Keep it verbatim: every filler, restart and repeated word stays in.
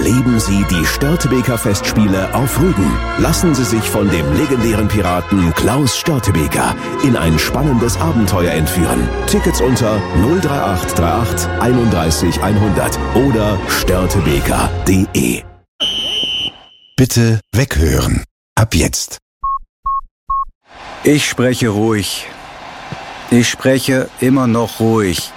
Erleben Sie die Störtebeker Festspiele auf Rügen. Lassen Sie sich von dem legendären Piraten Klaus Störtebeker in ein spannendes Abenteuer entführen. Tickets unter null drei acht drei acht einunddreißig hundert oder störtebeker punkt de. Bitte weghören. Ab jetzt. Ich spreche ruhig. Ich spreche immer noch ruhig.